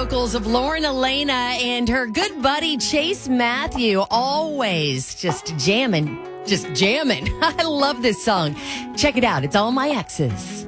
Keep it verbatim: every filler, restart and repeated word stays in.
vocals of Lauren Elena and her good buddy Chase Matthew. Always just jamming, just jamming. I love this song. Check it out. It's All My Exes.